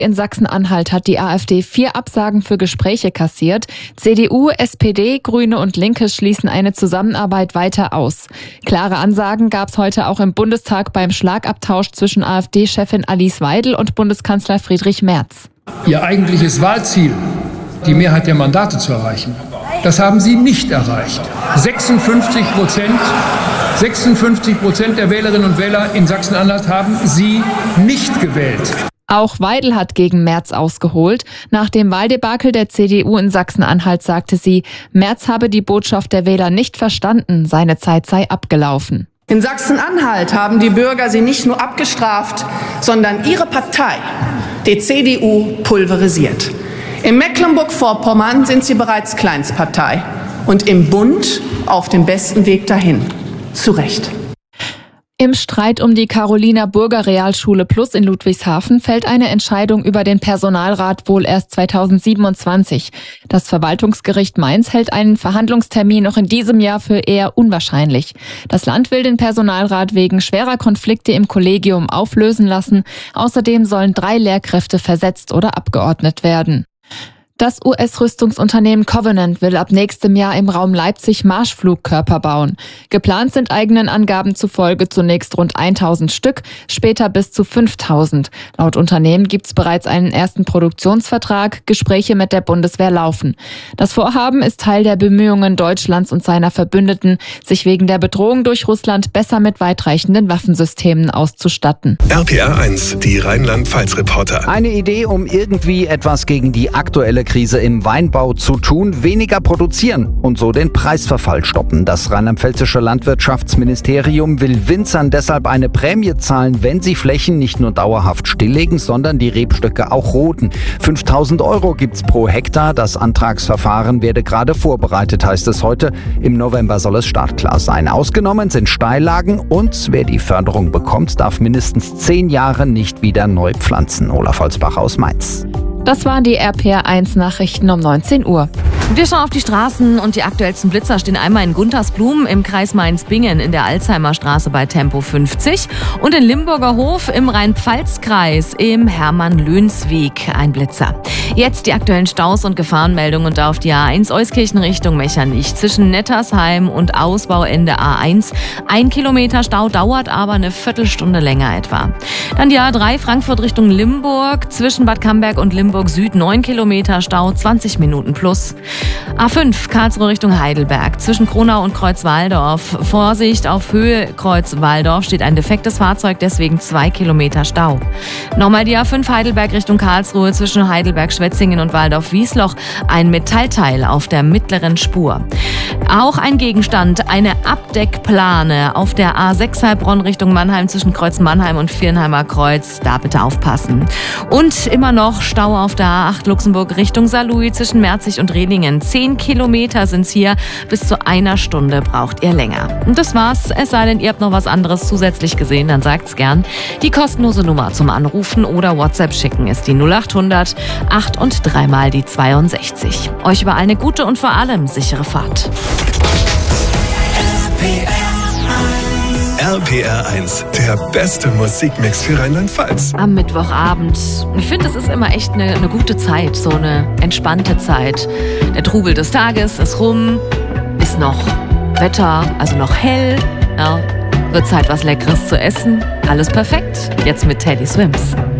In Sachsen-Anhalt hat die AfD 4 Absagen für Gespräche kassiert. CDU, SPD, Grüne und Linke schließen eine Zusammenarbeit weiter aus. Klare Ansagen gab es heute auch im Bundestag beim Schlagabtausch zwischen AfD-Chefin Alice Weidel und Bundeskanzler Friedrich Merz. Ihr eigentliches Wahlziel, die Mehrheit der Mandate zu erreichen, das haben Sie nicht erreicht. 56% der Wählerinnen und Wähler in Sachsen-Anhalt haben Sie nicht gewählt. Auch Weidel hat gegen Merz ausgeholt. Nach dem Wahldebakel der CDU in Sachsen-Anhalt sagte sie, Merz habe die Botschaft der Wähler nicht verstanden, seine Zeit sei abgelaufen. In Sachsen-Anhalt haben die Bürger sie nicht nur abgestraft, sondern ihre Partei, die CDU, pulverisiert. In Mecklenburg-Vorpommern sind sie bereits Kleinstpartei und im Bund auf dem besten Weg dahin. Zu Recht. Im Streit um die Carolina-Burger-Realschule Plus in Ludwigshafen fällt eine Entscheidung über den Personalrat wohl erst 2027. Das Verwaltungsgericht Mainz hält einen Verhandlungstermin noch in diesem Jahr für eher unwahrscheinlich. Das Land will den Personalrat wegen schwerer Konflikte im Kollegium auflösen lassen. Außerdem sollen 3 Lehrkräfte versetzt oder abgeordnet werden. Das US-Rüstungsunternehmen Covenant will ab nächstem Jahr im Raum Leipzig Marschflugkörper bauen. Geplant sind eigenen Angaben zufolge zunächst rund 1000 Stück, später bis zu 5000. Laut Unternehmen gibt es bereits einen ersten Produktionsvertrag, Gespräche mit der Bundeswehr laufen. Das Vorhaben ist Teil der Bemühungen Deutschlands und seiner Verbündeten, sich wegen der Bedrohung durch Russland besser mit weitreichenden Waffensystemen auszustatten. RPR 1, die Rheinland-Pfalz-Reporter. Eine Idee, um irgendwie etwas gegen die aktuelle Krise im Weinbau zu tun, weniger produzieren und so den Preisverfall stoppen. Das rheinland-pfälzische Landwirtschaftsministerium will Winzern deshalb eine Prämie zahlen, wenn sie Flächen nicht nur dauerhaft stilllegen, sondern die Rebstöcke auch roden. 5.000 € gibt's pro Hektar. Das Antragsverfahren werde gerade vorbereitet, heißt es heute. Im November soll es startklar sein. Ausgenommen sind Steillagen und wer die Förderung bekommt, darf mindestens 10 Jahre nicht wieder neu pflanzen. Olaf Holzbach aus Mainz. Das waren die RPR 1 Nachrichten um 19 Uhr. Wir schauen auf die Straßen und die aktuellsten Blitzer stehen einmal in Guntersblum im Kreis Mainz-Bingen in der Alzheimerstraße bei Tempo 50 und in Limburger Hof im Rhein-Pfalz-Kreis im Hermann-Löhns-Weg ein Blitzer. Jetzt die aktuellen Staus und Gefahrenmeldungen und auf die A1 Euskirchen Richtung Mechernich zwischen Nettersheim und Ausbauende A1. 1 Kilometer Stau dauert aber eine Viertelstunde länger etwa. Dann die A3 Frankfurt Richtung Limburg zwischen Bad Camberg und Limburg Süd 9 Kilometer Stau, 20 Minuten plus. A5 Karlsruhe Richtung Heidelberg zwischen Kronau und Kreuzwaldorf. Vorsicht, auf Höhe Kreuzwaldorf steht ein defektes Fahrzeug, deswegen 2 Kilometer Stau. Nochmal die A5 Heidelberg Richtung Karlsruhe zwischen Heidelberg-Schwetzingen und Waldorf-Wiesloch. Ein Metallteil auf der mittleren Spur. Auch ein Gegenstand, eine Abdeckplane auf der A6 Heilbronn Richtung Mannheim zwischen Kreuz Mannheim und Viernheimer Kreuz. Da bitte aufpassen. Und immer noch Stau auf der A8 Luxemburg Richtung Saarlouis zwischen Merzig und Rehningen. 10 Kilometer sind's hier. Bis zu einer Stunde braucht ihr länger. Und das war's. Es sei denn, ihr habt noch was anderes zusätzlich gesehen, dann sagt's gern. Die kostenlose Nummer zum Anrufen oder WhatsApp schicken ist die 0800 8 und 3 mal die 62. Euch überall eine gute und vor allem sichere Fahrt. RPR 1, der beste Musikmix für Rheinland-Pfalz. Am Mittwochabend. Ich finde, es ist immer echt eine gute Zeit, so eine entspannte Zeit. Der Trubel des Tages ist rum, ist noch Wetter, also noch hell. Ja, wird Zeit, was Leckeres zu essen. Alles perfekt. Jetzt mit Teddy Swims.